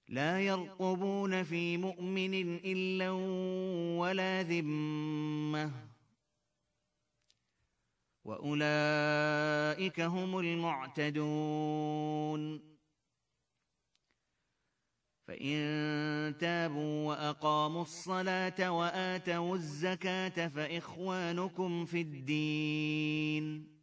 لا يرقبون في مؤمن إلا ولا ذمة وأولئك هم المعتدون فإن تابوا وأقاموا الصلاة وآتوا الزكاة فإخوانكم في الدين